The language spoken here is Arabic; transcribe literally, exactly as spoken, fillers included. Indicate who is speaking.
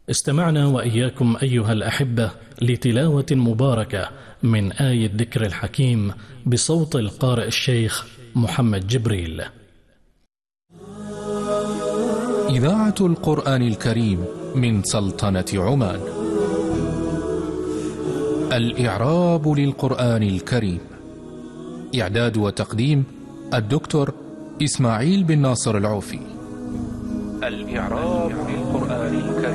Speaker 1: استمعنا وإياكم أيها الأحبة لتلاوة مباركة من آية ذكر الحكيم بصوت القارئ الشيخ محمد جبريل.
Speaker 2: إذاعة القرآن الكريم من سلطنة عمان. الإعراب للقرآن الكريم. إعداد وتقديم الدكتور إسماعيل بن ناصر العوفي. الإعراب للقرآن الكريم.